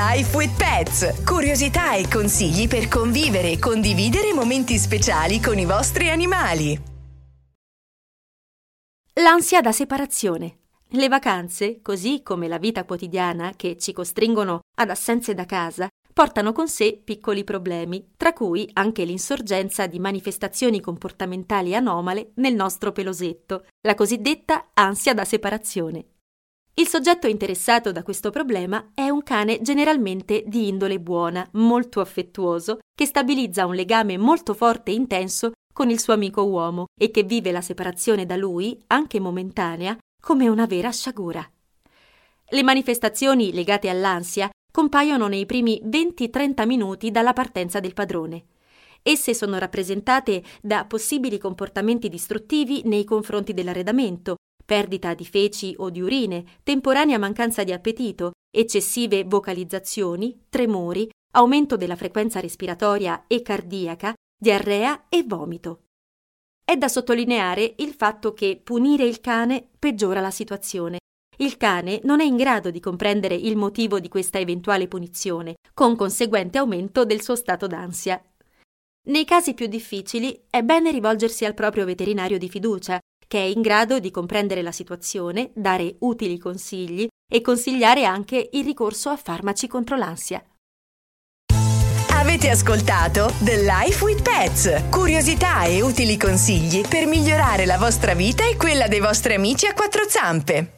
Life with Pets. Curiosità e consigli per convivere e condividere momenti speciali con i vostri animali. L'ansia da separazione. Le vacanze, così come la vita quotidiana che ci costringono ad assenze da casa, portano con sé piccoli problemi, tra cui anche l'insorgenza di manifestazioni comportamentali anomale nel nostro pelosetto, la cosiddetta ansia da separazione. Il soggetto interessato da questo problema è un cane generalmente di indole buona, molto affettuoso, che stabilizza un legame molto forte e intenso con il suo amico uomo e che vive la separazione da lui, anche momentanea, come una vera sciagura. Le manifestazioni legate all'ansia compaiono nei primi 20-30 minuti dalla partenza del padrone. Esse sono rappresentate da possibili comportamenti distruttivi nei confronti dell'arredamento, perdita di feci o di urine, temporanea mancanza di appetito, eccessive vocalizzazioni, tremori, aumento della frequenza respiratoria e cardiaca, diarrea e vomito. È da sottolineare il fatto che punire il cane peggiora la situazione. Il cane non è in grado di comprendere il motivo di questa eventuale punizione, con conseguente aumento del suo stato d'ansia. Nei casi più difficili è bene rivolgersi al proprio veterinario di fiducia, che è in grado di comprendere la situazione, dare utili consigli e consigliare anche il ricorso a farmaci contro l'ansia. Avete ascoltato The Life with Pets. Curiosità e utili consigli per migliorare la vostra vita e quella dei vostri amici a quattro zampe.